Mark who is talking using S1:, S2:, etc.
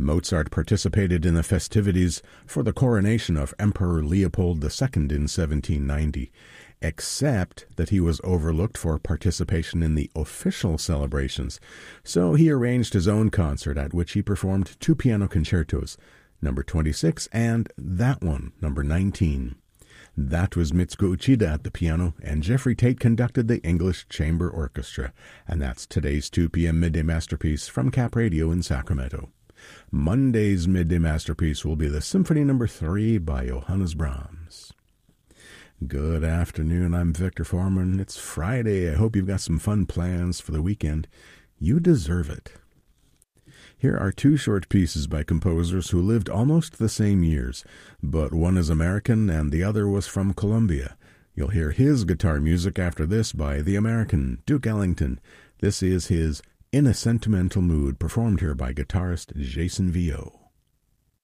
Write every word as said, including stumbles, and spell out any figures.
S1: Mozart participated in the festivities for the coronation of Emperor Leopold the Second in seventeen ninety, except that he was overlooked for participation in the official celebrations, so he arranged his own concert at which he performed two piano concertos, number twenty-six and that one, number nineteen. That was Mitsuko Uchida at the piano, and Jeffrey Tate conducted the English Chamber Orchestra. And that's today's two p.m. Midday Masterpiece from Cap Radio in Sacramento. Monday's Midday Masterpiece will be the Symphony Number three by Johannes Brahms. Good afternoon, I'm Victor Foreman. It's Friday. I hope you've got some fun plans for the weekend. You deserve it. Here are two short pieces by composers who lived almost the same years, but one is American and the other was from Colombia. You'll hear his guitar music after this by the American Duke Ellington. This is his In a Sentimental Mood, performed here by guitarist Jason Vio.